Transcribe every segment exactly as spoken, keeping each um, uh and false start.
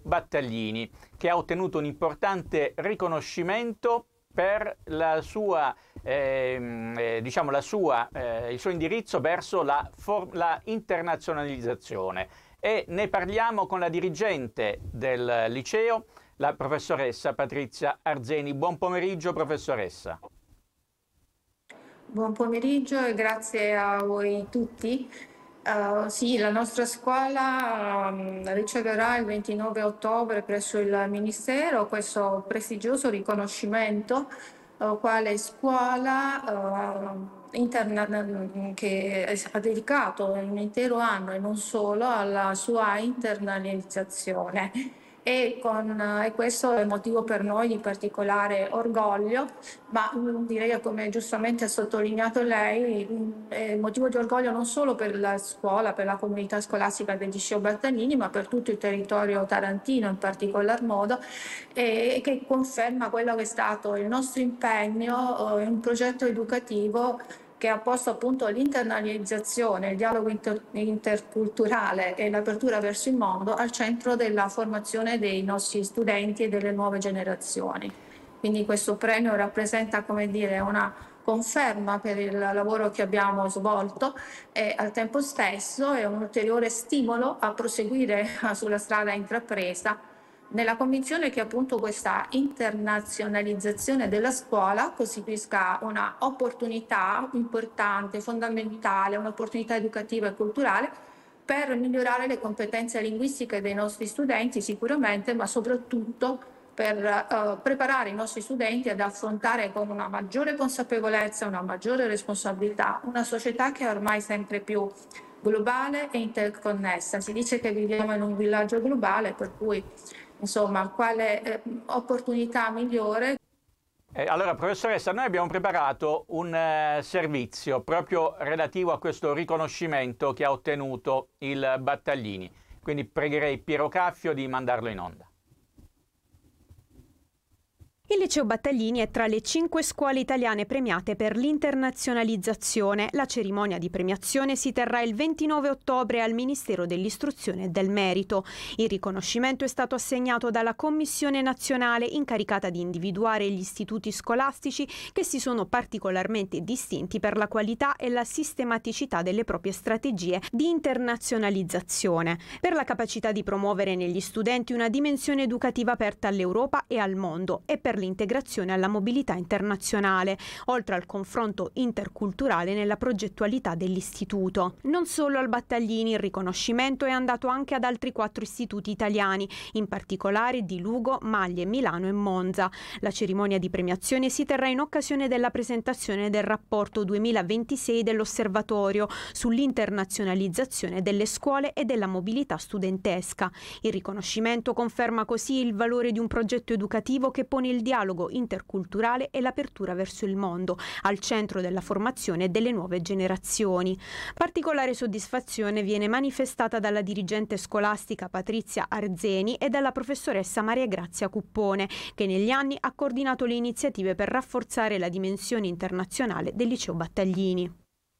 Battaglini, che ha ottenuto un importante riconoscimento per la sua, eh, eh, diciamo la sua, eh, il suo indirizzo verso la, la internazionalizzazione. E ne parliamo con la dirigente del liceo, la professoressa Patrizia Arzeni. Buon pomeriggio, professoressa. Buon pomeriggio e grazie a voi tutti. Uh, sì, la nostra scuola um, riceverà il ventinove ottobre presso il Ministero questo prestigioso riconoscimento uh, quale scuola uh, interna che ha dedicato un intero anno e non solo alla sua internalizzazione. E, con, e questo è motivo per noi di particolare orgoglio, ma direi, come giustamente ha sottolineato lei, è motivo di orgoglio non solo per la scuola, per la comunità scolastica del liceo Battaglini, ma per tutto il territorio tarantino in particolar modo, e che conferma quello che è stato il nostro impegno in un progetto educativo che ha posto appunto l'internalizzazione, il dialogo inter interculturale e l'apertura verso il mondo al centro della formazione dei nostri studenti e delle nuove generazioni. Quindi questo premio rappresenta, come dire, una conferma per il lavoro che abbiamo svolto e al tempo stesso è un ulteriore stimolo a proseguire sulla strada intrapresa, nella convinzione che appunto questa internazionalizzazione della scuola costituisca una opportunità importante, fondamentale, un'opportunità educativa e culturale per migliorare le competenze linguistiche dei nostri studenti sicuramente, ma soprattutto per uh, preparare i nostri studenti ad affrontare con una maggiore consapevolezza, una maggiore responsabilità, una società che è ormai sempre più globale e interconnessa. Si dice che viviamo in un villaggio globale, per cui insomma, quale eh, opportunità migliore? Eh, allora, professoressa, noi abbiamo preparato un eh, servizio proprio relativo a questo riconoscimento che ha ottenuto il Battaglini. Quindi pregherei Piero Caffio di mandarlo in onda. Il liceo Battaglini è tra le cinque scuole italiane premiate per l'internazionalizzazione. La cerimonia di premiazione si terrà il ventinove ottobre al Ministero dell'Istruzione e del Merito. Il riconoscimento è stato assegnato dalla Commissione nazionale incaricata di individuare gli istituti scolastici che si sono particolarmente distinti per la qualità e la sistematicità delle proprie strategie di internazionalizzazione, per la capacità di promuovere negli studenti una dimensione educativa aperta all'Europa e al mondo e per l'integrazione alla mobilità internazionale, oltre al confronto interculturale nella progettualità dell'istituto. Non solo al Battaglini, il riconoscimento è andato anche ad altri quattro istituti italiani, in particolare di Lugo, Maglie, Milano e Monza. La cerimonia di premiazione si terrà in occasione della presentazione del rapporto duemilaventisei dell'Osservatorio sull'internazionalizzazione delle scuole e della mobilità studentesca. Il riconoscimento conferma così il valore di un progetto educativo che pone il dialogo interculturale e l'apertura verso il mondo al centro della formazione delle nuove generazioni. Particolare soddisfazione viene manifestata dalla dirigente scolastica Patrizia Arzeni e dalla professoressa Maria Grazia Cuppone, che negli anni ha coordinato le iniziative per rafforzare la dimensione internazionale del liceo Battaglini.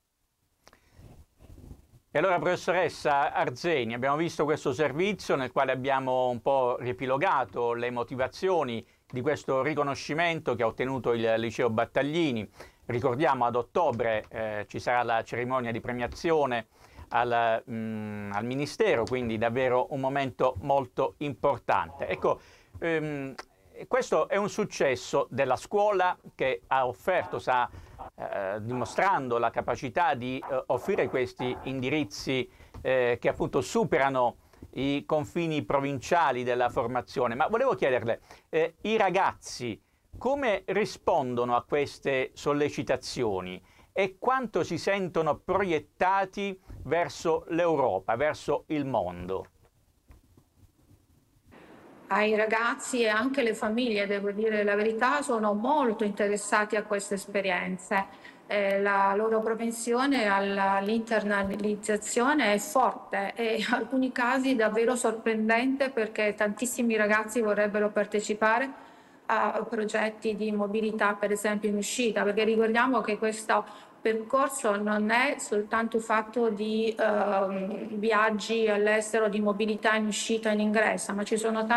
E allora, professoressa Arzeni, abbiamo visto questo servizio nel quale abbiamo un po' riepilogato le motivazioni di questo riconoscimento che ha ottenuto il liceo Battaglini. Ricordiamo, ad ottobre eh, ci sarà la cerimonia di premiazione al, mh, al Ministero, quindi davvero un momento molto importante. Ecco, ehm, questo è un successo della scuola che ha offerto, sta eh, dimostrando la capacità di eh, offrire questi indirizzi eh, che appunto superano i confini provinciali della formazione. Ma volevo chiederle, eh, i ragazzi come rispondono a queste sollecitazioni e quanto si sentono proiettati verso l'Europa, verso il mondo? Ai ragazzi e anche le famiglie, devo dire la verità, sono molto interessati a queste esperienze. Eh, la loro propensione all'internalizzazione è forte e in alcuni casi davvero sorprendente, perché tantissimi ragazzi vorrebbero partecipare a progetti di mobilità, per esempio in uscita, perché ricordiamo che questo percorso non è soltanto fatto di eh, viaggi all'estero, di mobilità in uscita e in ingresso, ma ci sono tanti